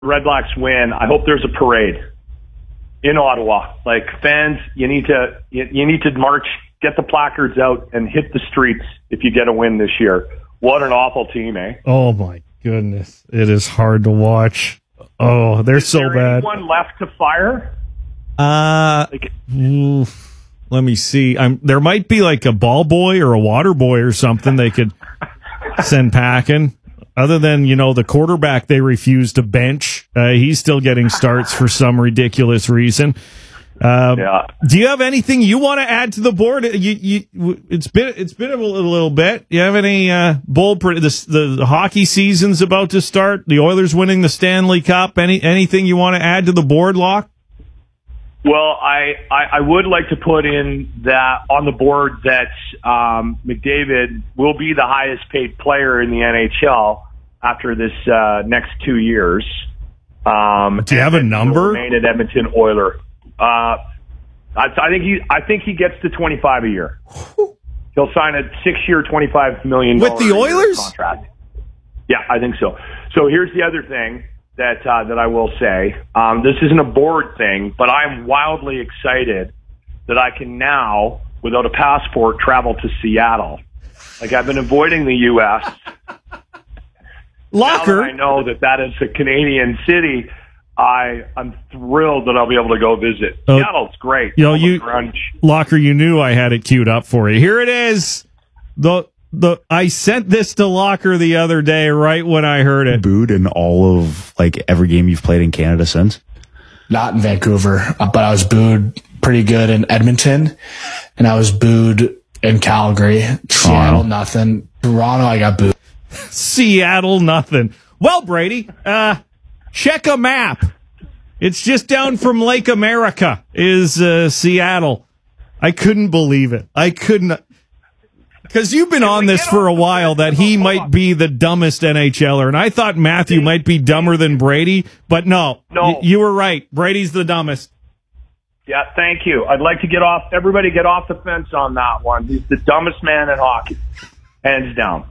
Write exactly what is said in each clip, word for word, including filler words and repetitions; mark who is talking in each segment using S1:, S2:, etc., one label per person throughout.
S1: Red Blacks win, I hope there's a parade in Ottawa. Like, fans, you need to you, you need to march, get the placards out, and hit the streets if you get a win this year. What an awful team, eh?
S2: Oh, my goodness. It is hard to watch. Oh, they're
S1: is
S2: so
S1: there
S2: bad.
S1: Anyone left to fire?
S2: Uh,
S1: Like,
S2: oof, let me see. I'm, there might be like a ball boy or a water boy or something they could send packing. Other than, you know, the quarterback they refuse to bench. Uh, he's still getting starts for some ridiculous reason. Uh,
S1: yeah.
S2: Do you have anything you want to add to the board? You, you, it's been it's been a little, a little bit. You have any uh, bold? Pre- the, the the hockey season's about to start. The Oilers winning the Stanley Cup. Any anything you want to add to the board, Locke?
S1: Well, I, I, I would like to put in that on the board that um, McDavid will be the highest paid player in the N H L after this uh, next two years. Um,
S2: Do you have a number?
S1: Remain at Edmonton Oiler. Uh, I, I think he I think he gets to twenty-five a year. He'll sign a six-year, twenty-five million dollars
S2: with the Oilers
S1: contract. Yeah, I think so. So here's the other thing that uh, that I will say. Um, this isn't a board thing, but I'm wildly excited that I can now, without a passport, travel to Seattle. Like, I've been avoiding the U S
S2: Locker.
S1: Now that I know that that is a Canadian city, I I'm thrilled that I'll be able to go visit.
S2: Oh,
S1: Seattle's great.
S2: You know,
S1: All the
S2: you
S1: grunge.
S2: Locker, you knew I had it queued up for you. Here it is. The the I sent this to Locker the other day, right when I heard it.
S3: Booed in all of like every game you've played in Canada since?
S4: Not in Vancouver, but I was booed pretty good in Edmonton, and I was booed in Calgary. Seattle, nothing. Toronto, I got booed.
S2: Seattle, nothing. Well, Brady, uh, check a map. It's just down from Lake America is uh, Seattle. I couldn't believe it. I couldn't. Because you've been on this for a while that he might be the dumbest NHLer, and I thought Matthew might be dumber than Brady, but no,
S1: No.
S2: y- you were right. Brady's the dumbest.
S1: Yeah, thank you. I'd like to get off, everybody get off the fence on that one. He's the dumbest man in hockey. Hands down.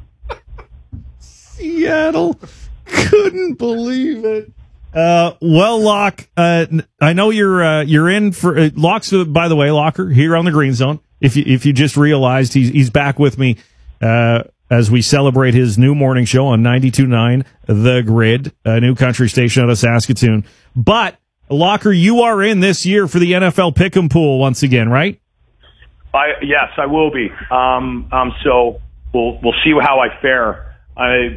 S2: Seattle. Couldn't believe it. Uh, well, Locke, uh, I know you're uh, you're in for uh, Locke's. Uh, by the way, Locker here on the Green Zone. If you if you just realized he's he's back with me uh, as we celebrate his new morning show on ninety-two point nine The Grid, a new country station out of Saskatoon. But Locker, you are in this year for the N F L Pick'em Pool once again, right?
S1: I yes, I will be. Um, um, so we'll we'll see how I fare. I.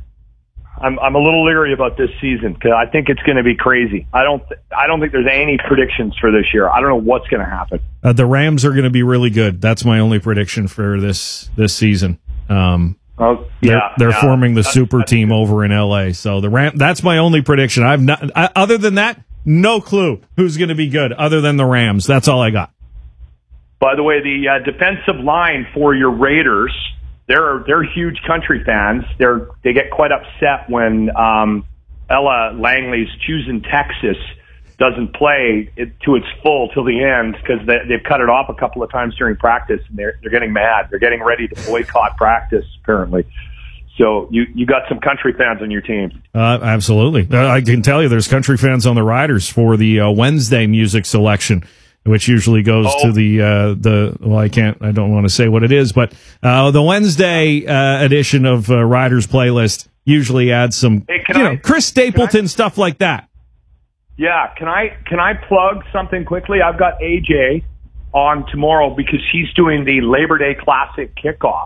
S1: I'm I'm a little leery about this season because I think it's going to be crazy. I don't th- I don't think there's any predictions for this year. I don't know what's going to happen.
S2: Uh, the Rams are going to be really good. That's my only prediction for this this season. Um,
S1: Oh
S2: they're,
S1: yeah,
S2: they're
S1: yeah.
S2: forming the
S1: That's-
S2: super
S1: that's
S2: team
S1: good.
S2: over in L A. So the Ram. That's my only prediction. I've not. I, other than that, no clue who's going to be good. Other than the Rams, that's all I got.
S1: By the way, the uh, defensive line for your Raiders. They're they're huge country fans. They're they get quite upset when um, Ella Langley's choosing Texas doesn't play it to its full till the end because they, they've cut it off a couple of times during practice and they're they're getting mad. They're getting ready to boycott practice apparently. So you you got some country fans on your team.
S2: Uh, absolutely, uh, I can tell you, there's country fans on the Riders for the uh, Wednesday music selection, which usually goes
S1: Oh.
S2: to the uh, the well, I can't, I don't want to say what it is, but uh, the Wednesday uh, edition of uh, Riders playlist usually adds some,
S1: Hey, can
S2: you
S1: I-
S2: know, Chris Stapleton stuff like that.
S1: Yeah, can I can I plug something quickly? I've got A J on tomorrow because he's doing the Labor Day Classic kickoff.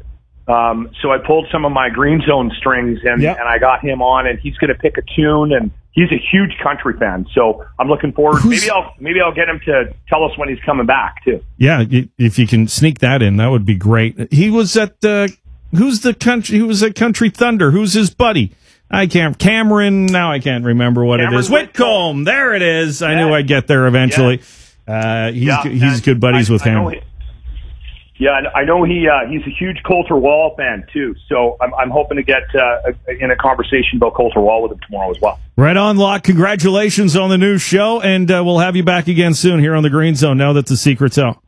S1: Um, so I pulled some of my Green Zone strings and,
S2: Yep.
S1: and I got him on, and he's going to pick a tune. And he's a huge country fan, so I'm looking forward.
S2: Who's-
S1: Maybe I'll maybe I'll get him to tell us when he's coming back too.
S2: Yeah, y- if you can sneak that in, that would be great. He was at uh, who's the country? Who was at Country Thunder? Who's his buddy? I can't. Cameron. Now I can't remember what
S1: Cameron
S2: it is. Whitcomb. There it is. I
S1: Yeah.
S2: knew I'd get there eventually. Uh, he's
S1: Yeah,
S2: he's
S1: and
S2: good buddies
S1: I-
S2: with
S1: I know
S2: him.
S1: he- Yeah, I know he uh, he's a huge Coulter Wall fan too. So I'm I'm hoping to get uh, a, in a conversation about Coulter Wall with him tomorrow as well.
S2: Right on, Locke. Congratulations on the new show, and uh, we'll have you back again soon here on the Green Zone. Now that the secret's out.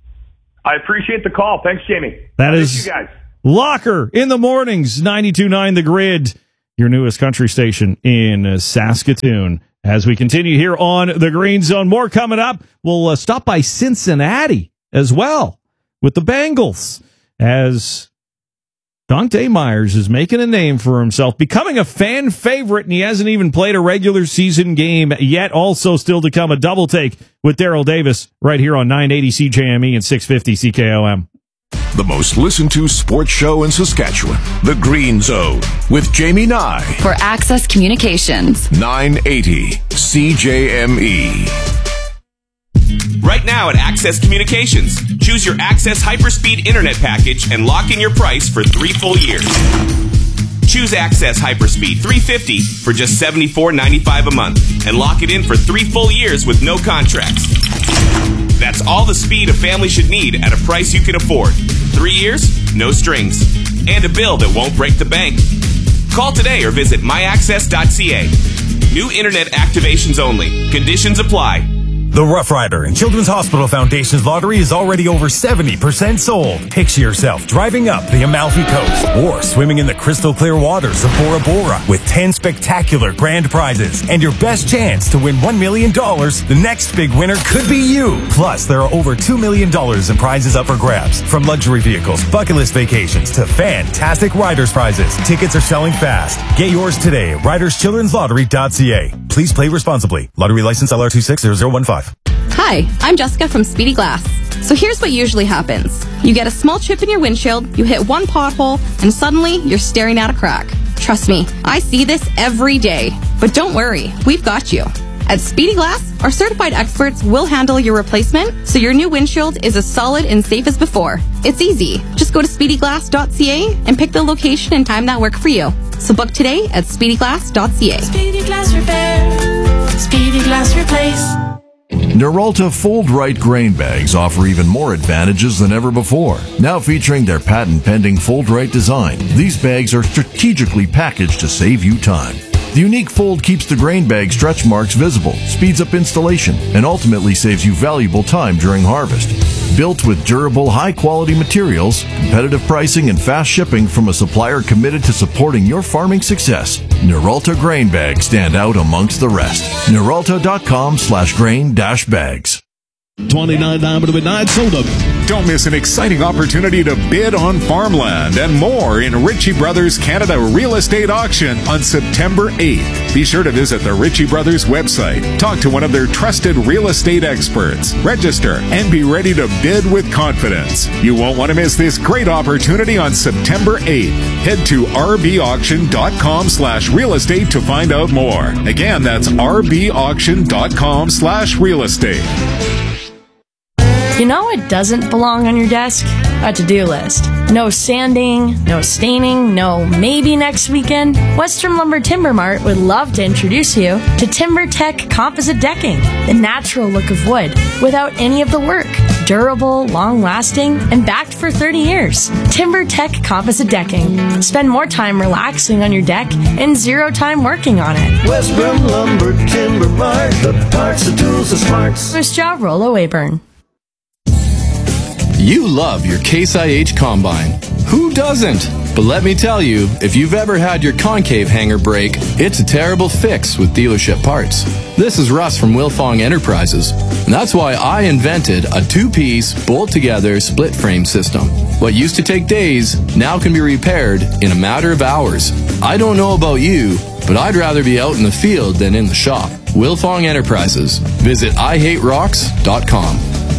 S1: I appreciate the call. Thanks, Jamie.
S2: That
S1: Thank
S2: is
S1: you guys.
S2: Locker in the mornings, ninety-two point nine The Grid. your newest country station in uh, Saskatoon. As we continue here on the Green Zone, more coming up. We'll uh, stop by Cincinnati as well with the Bengals, as Dante Myers is making a name for himself, becoming a fan favorite, and he hasn't even played a regular season game yet. Also still to come, a double take with Daryl Davis right here on nine eighty C J M E and six fifty C K O M.
S5: The most listened to sports show in Saskatchewan, The Green Zone, with Jamie Nye.
S6: For Access Communications.
S5: nine eighty C J M E.
S7: Right now at Access Communications, choose your Access Hyperspeed Internet package and lock in your price for three full years. Choose Access Hyperspeed three fifty for just seventy-four ninety-five a month and lock it in for three full years with no contracts. That's all the speed a family should need at a price you can afford. Three years, no strings, and a bill that won't break the bank. Call today or visit my access dot c a. New internet activations only. Conditions apply.
S8: The Rough Rider and Children's Hospital Foundation's lottery is already over seventy percent sold. Picture yourself driving up the Amalfi Coast or swimming in the crystal clear waters of Bora Bora with ten spectacular grand prizes and your best chance to win one million dollars. The next big winner could be you. Plus, there are over two million dollars in prizes up for grabs, from luxury vehicles, bucket list vacations, to fantastic riders prizes. Tickets are selling fast. Get yours today at riders children's lottery dot c a. Please play responsibly. Lottery license L R two six zero zero one five.
S9: Hi, I'm Jessica from Speedy Glass. So here's what usually happens. You get a small chip in your windshield, you hit one pothole, and suddenly you're staring at a crack. Trust me, I see this every day. But don't worry, we've got you. At Speedy Glass, our certified experts will handle your replacement, so your new windshield is as solid and safe as before. It's easy. Just go to speedy glass dot c a and pick the location and time that work for you. So book today at speedy glass dot c a.
S10: Speedy Glass Repair. Speedy Glass Replace.
S11: Neralta Fold-Right grain bags offer even more advantages than ever before. Now featuring their patent-pending Fold-Right design, these bags are strategically packaged to save you time. The unique fold keeps the grain bag stretch marks visible, speeds up installation, and ultimately saves you valuable time during harvest. Built with durable, high-quality materials, competitive pricing, and fast shipping from a supplier committed to supporting your farming success, Neralta grain bags stand out amongst the rest. Neralta.com slash grain dash bags.
S12: twenty-nine Diamond Midnight sold up.
S5: Don't miss an exciting opportunity to bid on farmland and more in Ritchie Brothers Canada Real Estate Auction on September eighth. Be sure to visit the Ritchie Brothers website, talk to one of their trusted real estate experts, register, and be ready to bid with confidence. You won't want to miss this great opportunity on September eighth. Head to rbauction.com slash real estate to find out more. Again, that's rbauction.com slash real estate.
S13: You know what doesn't belong on your desk? A to-do list. No sanding, no staining, no maybe next weekend. Western Lumber Timber Mart would love to introduce you to TimberTech Composite Decking, the natural look of wood without any of the work. Durable, long-lasting, and backed for thirty years. TimberTech Composite Decking. Spend more time relaxing on your deck and zero time working on it.
S14: Western Lumber Timber Mart, the parts, the tools, the smarts.
S13: First job, Rollo Wayburn.
S15: You love your Case I H Combine. Who doesn't? But let me tell you, if you've ever had your concave hanger break, it's a terrible fix with dealership parts. This is Russ from Wilfong Enterprises. And that's why I invented a two-piece, bolt-together, split-frame system. What used to take days now can be repaired in a matter of hours. I don't know about you, but I'd rather be out in the field than in the shop. Wilfong Enterprises. Visit i hate rocks dot com.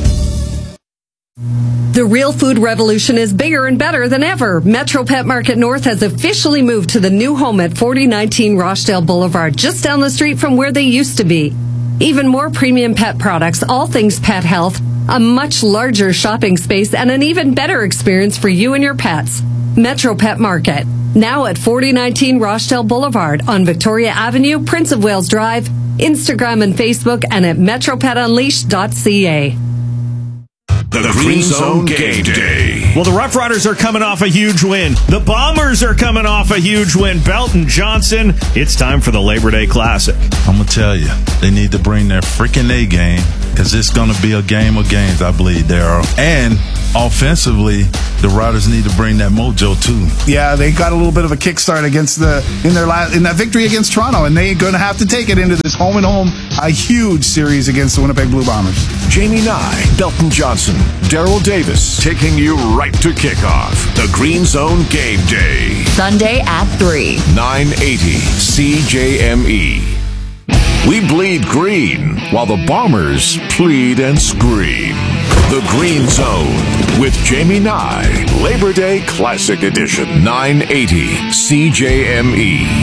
S16: The real food revolution is bigger and better than ever. Metro Pet Market North has officially moved to the new home at forty nineteen Rochdale Boulevard, just down the street from where they used to be. Even more premium pet products, all things pet health, a much larger shopping space, and an even better experience for you and your pets. Metro Pet Market, now at forty nineteen Rochdale Boulevard on Victoria Avenue, Prince of Wales Drive, Instagram and Facebook, and at metro pet unleashed dot c a.
S5: The Green Zone Game Day.
S2: Well, the Rough Riders are coming off a huge win. The Bombers are coming off a huge win. Belton Johnson, it's time for the Labor Day Classic.
S17: I'm going to tell you, they need to bring their freaking A game because it's going to be a game of games, I believe, Daryl. And offensively, the Riders need to bring that mojo too.
S18: Yeah, they got a little bit of a kickstart against the in their last, in that victory against Toronto, and they're going to have to take it into this home and home, a huge series against the Winnipeg Blue Bombers.
S19: Jamie Nye, Belton Johnson, Daryl Davis, taking you right to kickoff. The Green Zone Game Day.
S6: Sunday at three.
S19: nine eighty C J M E. We bleed green, while the Bombers plead and scream. The Green Zone with Jamie Nye, Labor Day Classic Edition, nine eighty C J M E.